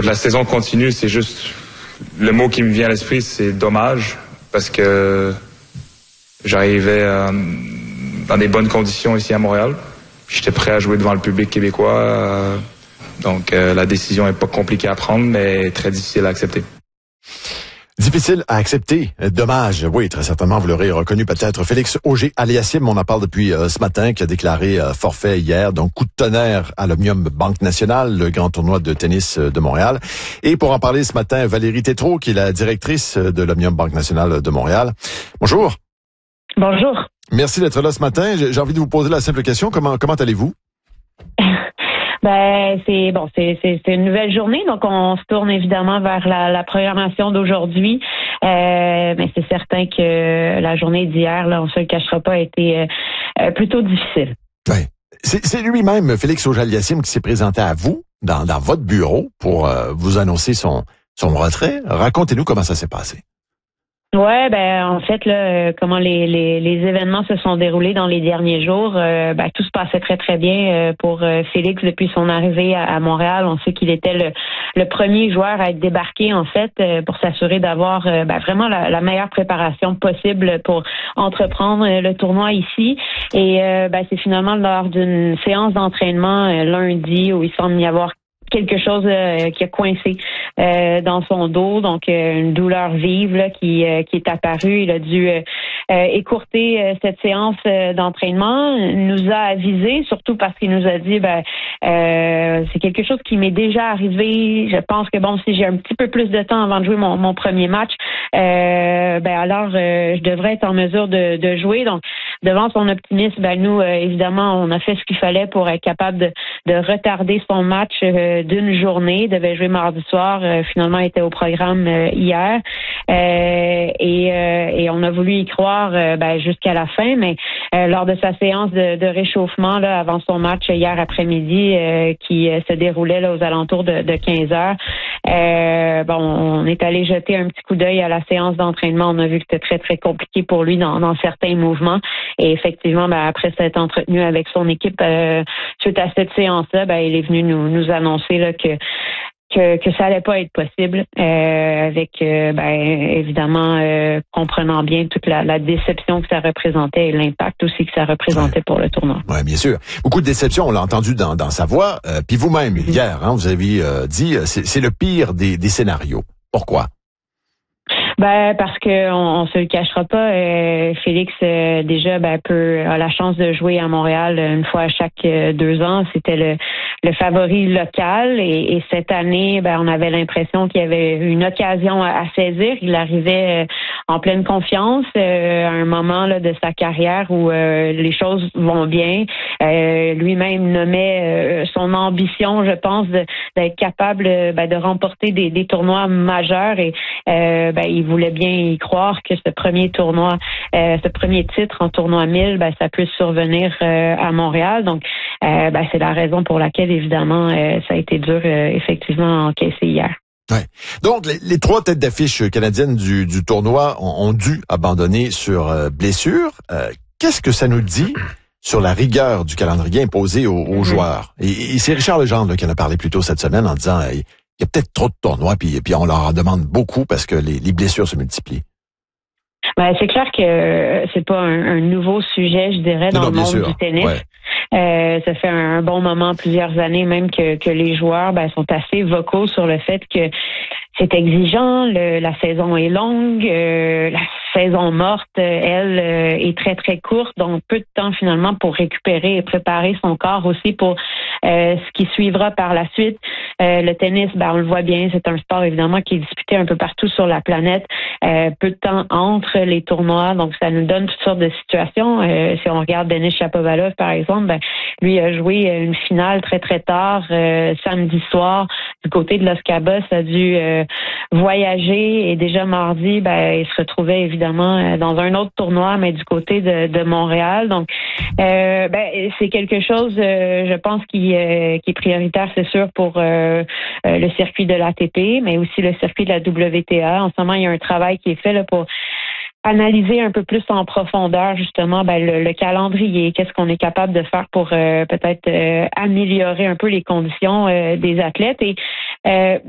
Écoute, la saison continue, c'est juste... Le mot qui me vient à l'esprit, c'est dommage, parce que j'arrivais dans des bonnes conditions ici à Montréal. J'étais prêt à jouer devant le public québécois. Donc, la décision n'est pas compliquée à prendre, mais très difficile à accepter. Difficile à accepter. Dommage. Oui, très certainement, vous l'aurez reconnu peut-être. Félix Auger-Aliassime, on en parle depuis ce matin, qui a déclaré forfait hier. Donc, coup de tonnerre à l'Omnium Banque Nationale, le grand tournoi de tennis de Montréal. Et pour en parler ce matin, Valérie Tétrault, qui est la directrice de l'Omnium Banque Nationale de Montréal. Bonjour. Bonjour. Merci d'être là ce matin. J'ai envie de vous poser la simple question. Comment allez-vous? C'est une nouvelle journée, donc on se tourne évidemment vers la programmation d'aujourd'hui. Mais c'est certain que la journée d'hier, là, on se le cachera pas, a été plutôt difficile. Oui. C'est lui-même, Félix Auger-Aliassime, qui s'est présenté à vous dans votre bureau pour vous annoncer son retrait. Racontez-nous comment ça s'est passé. Ouais, en fait là, comment les événements se sont déroulés dans les derniers jours, tout se passait très très bien pour Félix depuis son arrivée à Montréal. On sait qu'il était le premier joueur à être débarqué en fait pour s'assurer d'avoir vraiment la meilleure préparation possible pour entreprendre le tournoi ici. Et c'est finalement lors d'une séance d'entraînement lundi où il semble y avoir quelque chose qui a coincé dans son dos, donc une douleur vive là, qui est apparue. Il a dû écourter cette séance d'entraînement. Il nous a avisé, surtout parce qu'il nous a dit c'est quelque chose qui m'est déjà arrivé. Je pense que si j'ai un petit peu plus de temps avant de jouer mon premier match, alors je devrais être en mesure de jouer. Donc devant son optimisme, nous évidemment on a fait ce qu'il fallait pour être capable de retarder son match d'une journée. Il devait jouer mardi soir, finalement était au programme hier et on a voulu y croire jusqu'à la fin, mais lors de sa séance de réchauffement là, avant son match hier après-midi qui se déroulait là, aux alentours de 15 heures, on est allé jeter un petit coup d'œil à la séance d'entraînement. On a vu que c'était très très compliqué pour lui dans certains mouvements et effectivement après s'être entretenu avec son équipe suite à cette séance-là, il est venu nous annoncer là, que ça allait pas être possible avec évidemment comprenant bien toute la déception que ça représentait et l'impact aussi que ça représentait pour le tournoi. Oui, bien sûr. Beaucoup de déception, on l'a entendu dans sa voix. Puis vous-même, hier, vous avez dit c'est le pire des scénarios. Pourquoi? Parce que on se le cachera pas, Félix déjà a la chance de jouer à Montréal une fois à chaque 2 ans. C'était le favori local et cette année, on avait l'impression qu'il y avait une occasion à saisir. Il arrivait en pleine confiance à un moment là, de sa carrière où les choses vont bien. Lui-même nommait son ambition, je pense, d'être capable de remporter des tournois majeurs et il voulait bien y croire que ce premier tournoi, ce premier titre en tournoi 1000, ça peut survenir à Montréal. Donc, c'est la raison pour laquelle, évidemment, ça a été dur, effectivement, à encaisser hier. Ouais. Donc, les 3 têtes d'affiche canadiennes du tournoi ont dû abandonner sur blessure. Qu'est-ce que ça nous dit sur la rigueur du calendrier imposé aux joueurs? Et c'est Richard Legendre qui en a parlé plus tôt cette semaine en disant il y a peut-être trop de tournois, puis on leur en demande beaucoup parce que les blessures se multiplient. C'est clair que c'est pas un nouveau sujet, je dirais, dans le monde du tennis. Ouais. Ça fait un bon moment, plusieurs années même que les joueurs sont assez vocaux sur le fait que c'est exigeant, la saison est longue, la saison morte, elle, est très, très courte, donc peu de temps finalement pour récupérer et préparer son corps aussi pour ce qui suivra par la suite. Le tennis, on le voit bien, c'est un sport évidemment qui est disputé un peu partout sur la planète. Peu de temps entre les tournois, donc ça nous donne toutes sortes de situations. Si on regarde Denis Shapovalov, par exemple, lui a joué une finale très, très tard, samedi soir, du côté de Los Cabos, a dû voyager et déjà mardi, il se retrouvait évidemment dans un autre tournoi, mais du côté de Montréal. Donc, c'est quelque chose, je pense, qui est prioritaire, c'est sûr, pour le circuit de l'ATP, mais aussi le circuit de la WTA. En ce moment, il y a un travail qui est fait là pour analyser un peu plus en profondeur justement le calendrier, qu'est-ce qu'on est capable de faire pour peut-être améliorer un peu les conditions des athlètes. Et